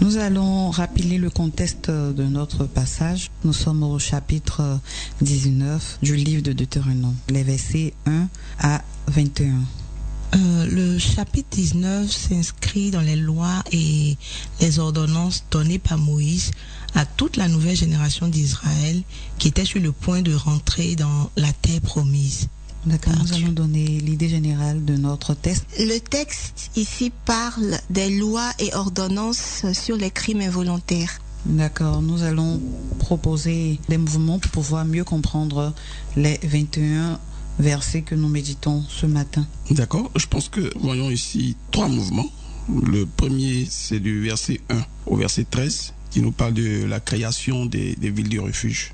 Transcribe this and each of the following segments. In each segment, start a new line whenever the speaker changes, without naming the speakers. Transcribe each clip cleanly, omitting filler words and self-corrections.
Nous allons rappeler le contexte de notre passage. Nous sommes au chapitre 19 du livre de Deutéronome, les versets 1 à 21.
Le chapitre 19 s'inscrit dans les lois et les ordonnances données par Moïse à toute la nouvelle génération d'Israël qui était sur le point de rentrer dans la terre promise.
D'accord, nous allons donner l'idée générale de notre texte.
Le texte ici parle des lois et ordonnances sur les crimes involontaires.
D'accord, nous allons proposer des mouvements pour pouvoir mieux comprendre les 21 versets que nous méditons ce matin.
D'accord, je pense que voyons ici 3 mouvements. Le premier, c'est du verset 1 au verset 13, qui nous parle de la création des villes de refuge.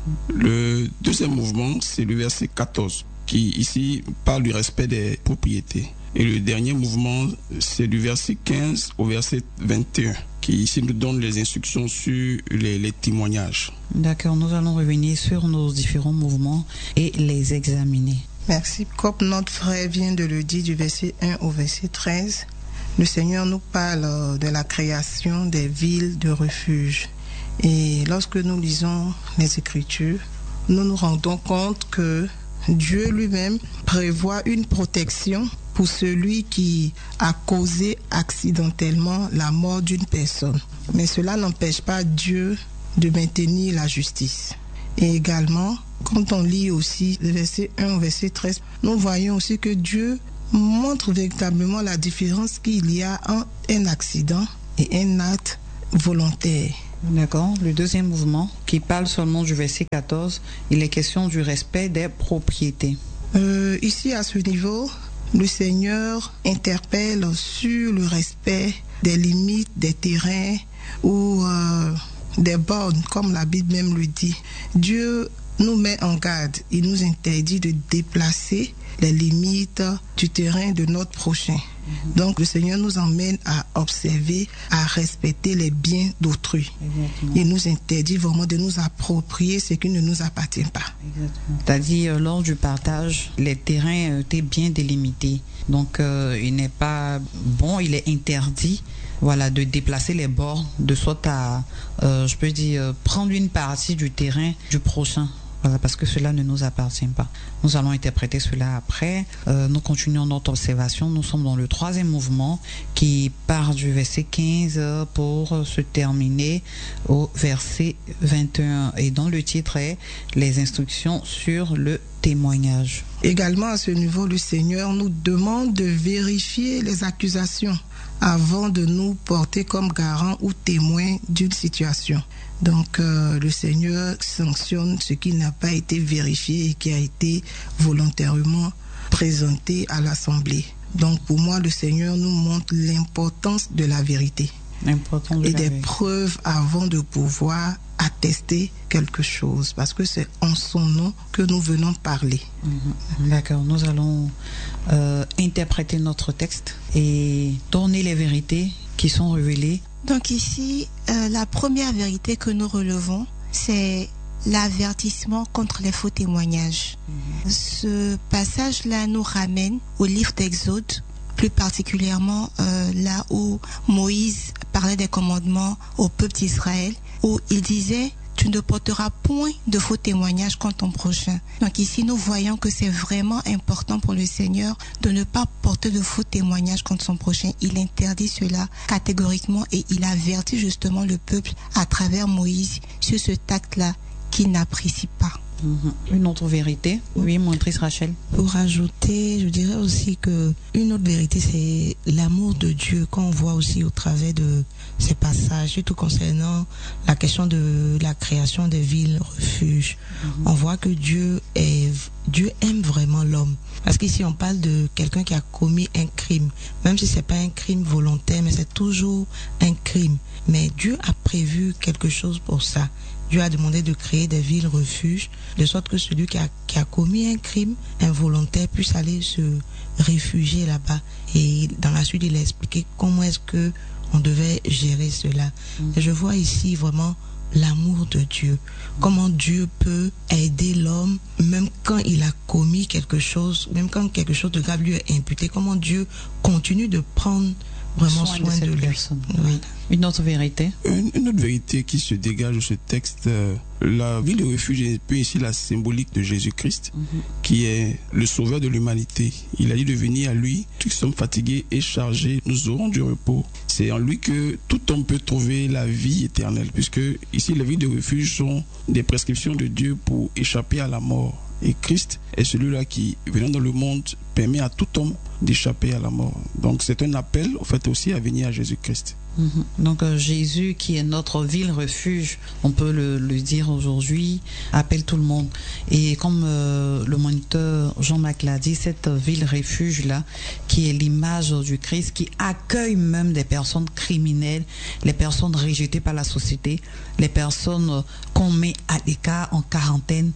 Le deuxième mouvement, c'est le verset 14, qui ici parle du respect des propriétés. Et le dernier mouvement, c'est du verset 15 au verset 21, qui ici nous donne les instructions sur les témoignages.
D'accord, nous allons revenir sur nos différents mouvements et les examiner.
Merci. Comme notre frère vient de le dire, du verset 1 au verset 13, le Seigneur nous parle de la création des villes de refuge. Et lorsque nous lisons les Écritures, nous nous rendons compte que Dieu lui-même prévoit une protection pour celui qui a causé accidentellement la mort d'une personne. Mais cela n'empêche pas Dieu de maintenir la justice. Et également, quand on lit aussi le verset 1 au verset 13, nous voyons aussi que Dieu montre véritablement la différence qu'il y a entre un accident et un acte volontaire.
D'accord. Le deuxième mouvement, qui parle seulement du verset 14, il est question du respect des propriétés.
Ici, à ce niveau, le Seigneur interpelle sur le respect des limites des terrains ou des bornes, comme la Bible même le dit. Dieu nous met en garde. Il nous interdit de déplacer les limites du terrain de notre prochain. Donc le Seigneur nous emmène à observer, à respecter les biens d'autrui.
Exactement.
Il nous interdit vraiment de nous approprier ce qui ne nous appartient pas.
Exactement. C'est-à-dire, lors du partage, les terrains étaient bien délimités. Donc il n'est pas bon, il est interdit de déplacer les bords de sorte à, prendre une partie du terrain du prochain. Voilà, parce que cela ne nous appartient pas. Nous allons interpréter cela après. Nous continuons notre observation. Nous sommes dans le troisième mouvement qui part du verset 15 pour se terminer au verset 21. Et dont le titre est « Les instructions sur le témoignage ».
Également, à ce niveau, le Seigneur nous demande de vérifier les accusations avant de nous porter comme garant ou témoin d'une situation. Donc le Seigneur sanctionne ce qui n'a pas été vérifié et qui a été volontairement présenté à l'Assemblée. Donc pour moi, le Seigneur nous montre l'importance de la vérité et des preuves avant de pouvoir attester quelque chose, parce que c'est en son nom que nous venons parler.
D'accord, nous allons interpréter notre texte et donner les vérités qui sont révélées.
Donc ici, la première vérité que nous relevons, c'est l'avertissement contre les faux témoignages. Ce passage-là nous ramène au livre d'Exode, plus particulièrement là où Moïse parlait des commandements au peuple d'Israël, où il disait « Tu ne porteras point de faux témoignages contre ton prochain ». Donc ici, nous voyons que c'est vraiment important pour le Seigneur de ne pas porter de faux témoignages contre son prochain. Il interdit cela catégoriquement et il avertit justement le peuple à travers Moïse sur ce acte-là qu'il n'apprécie pas.
Une autre vérité, oui, monitrice Rachel.
Pour ajouter, je dirais aussi que une autre vérité, c'est l'amour de Dieu qu'on voit aussi au travers de ces passages, surtout concernant la question de la création des villes refuges. On voit que Dieu aime vraiment l'homme. Parce qu'ici, on parle de quelqu'un qui a commis un crime. Même si c'est pas un crime volontaire, mais c'est toujours un crime. Mais Dieu a prévu quelque chose pour ça. Dieu a demandé de créer des villes refuges, de sorte que celui qui a commis un crime involontaire puisse aller se réfugier là-bas. Et dans la suite, il a expliqué comment est-ce que on devait gérer cela. Et je vois ici vraiment l'amour de Dieu. Comment Dieu peut aider l'homme, même quand il a commis quelque chose, même quand quelque chose de grave lui est imputé. Comment Dieu continue de prendre vraiment soin de lui.
Oui. Une autre vérité?
Une autre vérité qui se dégage de ce texte, la ville de refuge est un peu ici la symbolique de Jésus-Christ, qui est le sauveur de l'humanité. Il a dit de venir à lui, tous qui sommes fatigués et chargés, nous aurons du repos. C'est en lui que tout homme peut trouver la vie éternelle, puisque ici les villes de refuge sont des prescriptions de Dieu pour échapper à la mort. Et Christ est celui-là qui, venant dans le monde, permet à tout homme d'échapper à la mort. Donc c'est un appel, en fait, aussi à venir à Jésus-Christ.
Donc Jésus, qui est notre ville refuge, on peut le dire aujourd'hui, appelle tout le monde. Et comme le moniteur Jean-Marc l'a dit, cette ville refuge là, qui est l'image du Christ, qui accueille même des personnes criminelles, les personnes rejetées par la société, les personnes qu'on met à l'écart, en quarantaine.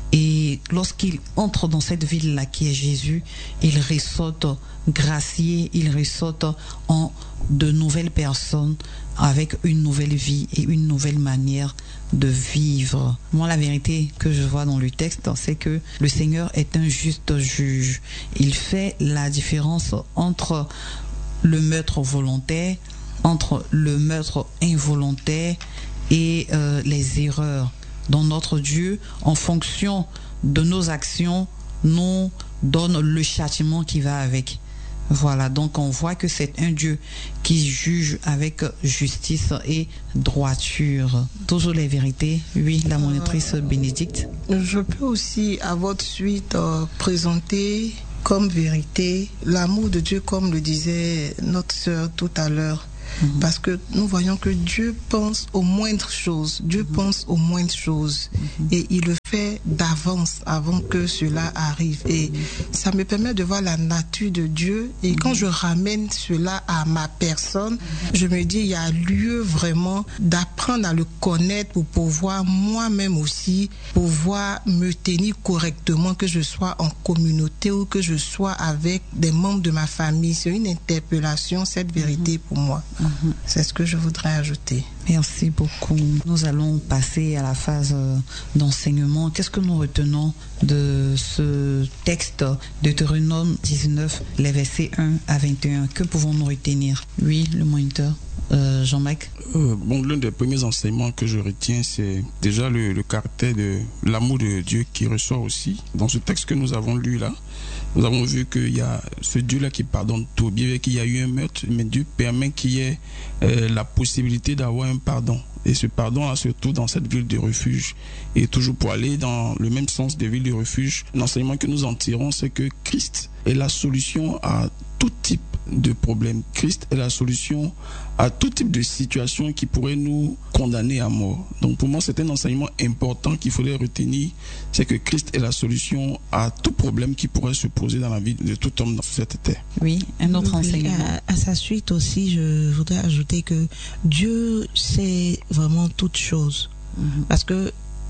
Et lorsqu'il entre dans cette ville-là qui est Jésus, il ressorte gracié, il ressorte en de nouvelles personnes avec une nouvelle vie et une nouvelle manière de vivre. Moi, la vérité que je vois dans le texte, c'est que le Seigneur est un juste juge. Il fait la différence entre le meurtre volontaire, entre le meurtre involontaire et les erreurs. Dans notre Dieu, en fonction de nos actions, nous donne le châtiment qui va avec. Voilà, donc on voit que c'est un Dieu qui juge avec justice et droiture. Toujours les vérités. Oui, la monitrice Bénédicte.
Je peux aussi, à votre suite, présenter comme vérité l'amour de Dieu, comme le disait notre sœur tout à l'heure. Parce que nous voyons que Dieu pense aux moindres choses. Dieu pense aux moindres choses. Et il le fait d'avance, avant que cela arrive. Et ça me permet de voir la nature de Dieu. Et quand je ramène cela à ma personne, je me dis, il y a lieu vraiment d'apprendre à le connaître pour pouvoir moi-même aussi, pouvoir me tenir correctement, que je sois en communauté ou que je sois avec des membres de ma famille. C'est une interpellation, cette vérité pour moi. C'est ce que je voudrais ajouter.
Merci beaucoup. Nous allons passer à la phase d'enseignement. Qu'est-ce que nous retenons de ce texte de Deutéronome 19, les versets 1 à 21? Que pouvons-nous retenir? Oui, le moniteur. Jean-Marc.
L'un des premiers enseignements que je retiens, c'est déjà le caractère de l'amour de Dieu qui ressort aussi. Dans ce texte que nous avons lu là, nous avons vu qu'il y a ce Dieu-là qui pardonne tout. Bien qu'il y a eu un meurtre, mais Dieu permet qu'il y ait la possibilité d'avoir un pardon. Et ce pardon-là se trouve dans cette ville de refuge. Et toujours pour aller dans le même sens des villes de refuge, l'enseignement que nous en tirons, c'est que Christ est la solution à tout type de problème. Christ est la solution à tout type de situation qui pourrait nous condamner à mort. Donc pour moi, c'est un enseignement important qu'il faudrait retenir, c'est que Christ est la solution à tout problème qui pourrait se poser dans la vie de tout homme dans cette terre.
Oui, un autre enseignement.
À sa suite aussi, je voudrais ajouter que Dieu sait vraiment toutes choses. Parce que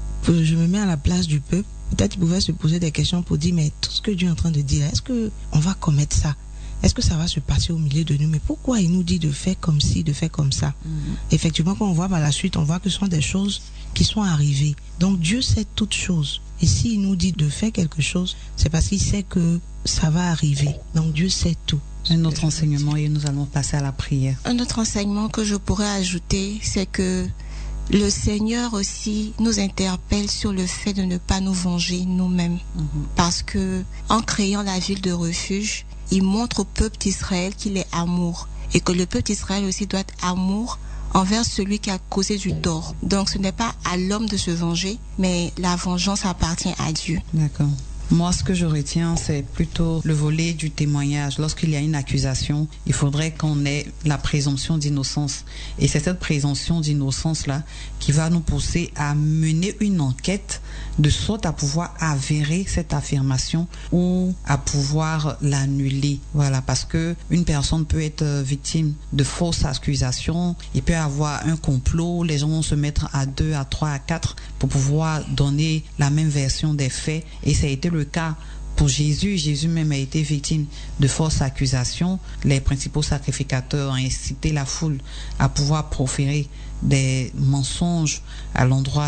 je me mets à la place du peuple. Peut-être il pouvait se poser des questions pour dire, mais tout ce que Dieu est en train de dire, est-ce qu'on va commettre ça? Est-ce que ça va se passer au milieu de nous? Mais pourquoi il nous dit de faire comme ci, de faire comme ça? Effectivement, quand on voit par la suite, on voit que ce sont des choses qui sont arrivées. Donc Dieu sait toutes choses. Et s'il nous dit de faire quelque chose, c'est parce qu'il sait que ça va arriver. Donc Dieu sait tout.
Un autre enseignement et nous allons passer à la prière.
Un autre enseignement que je pourrais ajouter, c'est que le Seigneur aussi nous interpelle sur le fait de ne pas nous venger nous-mêmes. Parce que en créant la ville de refuge, il montre au peuple d'Israël qu'il est amour. Et que le peuple d'Israël aussi doit être amour envers celui qui a causé du tort. Donc ce n'est pas à l'homme de se venger, mais la vengeance appartient à Dieu.
D'accord. Moi, ce que je retiens, c'est plutôt le volet du témoignage. Lorsqu'il y a une accusation, il faudrait qu'on ait la présomption d'innocence. Et c'est cette présomption d'innocence-là qui va nous pousser à mener une enquête de sorte à pouvoir avérer cette affirmation ou à pouvoir l'annuler. Voilà, parce que une personne peut être victime de fausses accusations. Il peut y avoir un complot. Les gens vont se mettre à 2, à 3, à 4 pour pouvoir donner la même version des faits. Et ça a été le cas pour Jésus. Jésus même a été victime de fausses accusations. Les principaux sacrificateurs ont incité la foule à pouvoir proférer des mensonges à l'endroit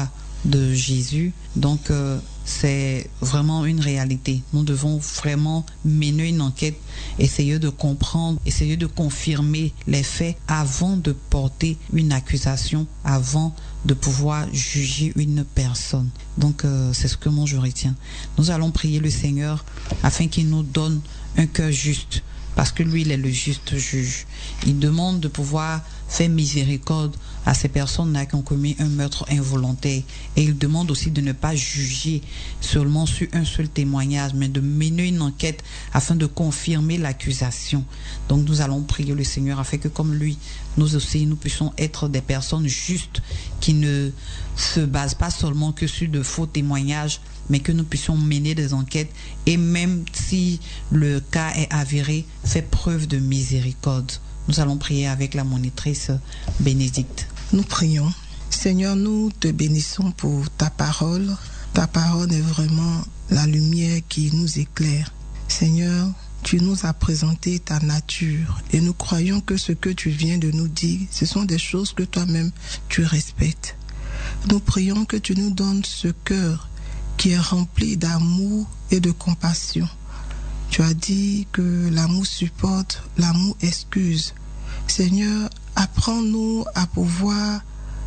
de Jésus. Donc, c'est vraiment une réalité. Nous devons vraiment mener une enquête, essayer de comprendre, essayer de confirmer les faits avant de porter une accusation, avant de pouvoir juger une personne. Donc, c'est ce que moi je retiens. Nous allons prier le Seigneur afin qu'il nous donne un cœur juste, parce que lui, il est le juste juge. Il demande de pouvoir faire miséricorde à ces personnes-là qui ont commis un meurtre involontaire. Et il demande aussi de ne pas juger seulement sur un seul témoignage, mais de mener une enquête afin de confirmer l'accusation. Donc nous allons prier le Seigneur afin que comme lui, nous aussi, nous puissions être des personnes justes qui ne se basent pas seulement que sur de faux témoignages, mais que nous puissions mener des enquêtes et même si le cas est avéré, faire preuve de miséricorde. Nous allons prier avec la monitrice Bénédicte.
Nous prions. Seigneur, nous te bénissons pour ta parole. Ta parole est vraiment la lumière qui nous éclaire. Seigneur, tu nous as présenté ta nature et nous croyons que ce que tu viens de nous dire, ce sont des choses que toi-même tu respectes. Nous prions que tu nous donnes ce cœur qui est rempli d'amour et de compassion. Tu as dit que l'amour supporte, l'amour excuse. Seigneur, apprends-nous à pouvoir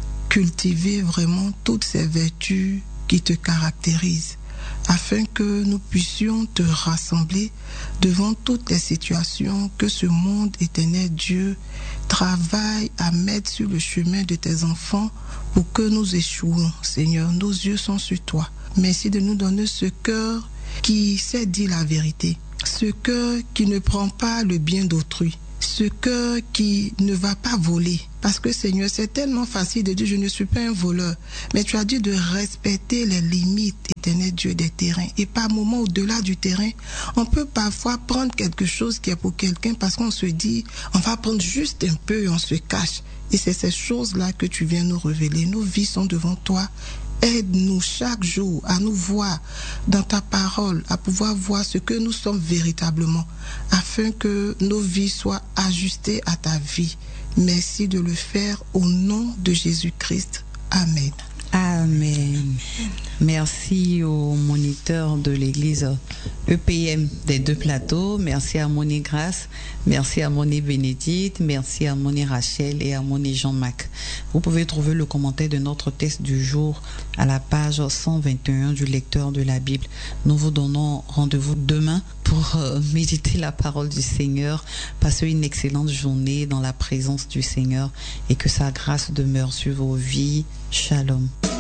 cultiver vraiment toutes ces vertus qui te caractérisent, afin que nous puissions te rassembler devant toutes les situations que ce monde éternel Dieu travaille à mettre sur le chemin de tes enfants pour que nous échouons. Seigneur, nos yeux sont sur toi. Merci de nous donner ce cœur qui sait dire la vérité, ce cœur qui ne prend pas le bien d'autrui, ce cœur qui ne va pas voler. Parce que Seigneur, c'est tellement facile de dire je ne suis pas un voleur, mais tu as dit de respecter les limites, éternel Dieu, des terrains. Et par moments, au-delà du terrain, on peut parfois prendre quelque chose qui est pour quelqu'un parce qu'on se dit on va prendre juste un peu et on se cache. Et c'est ces choses-là que tu viens nous révéler. Nos vies sont devant toi. Aide-nous chaque jour à nous voir dans ta parole, à pouvoir voir ce que nous sommes véritablement, afin que nos vies soient ajustées à ta vie. Merci de le faire au nom de Jésus-Christ. Amen.
Amen. Merci aux moniteurs de l'église EPM des deux plateaux. Merci à Monie Grâce, merci à Monie Bénédicte, merci à Monie Rachel et à Monie Jean-Marc. Vous pouvez trouver le commentaire de notre texte du jour à la page 121 du lecteur de la Bible. Nous vous donnons rendez-vous demain pour méditer la parole du Seigneur. Passez une excellente journée dans la présence du Seigneur et que sa grâce demeure sur vos vies. Shalom.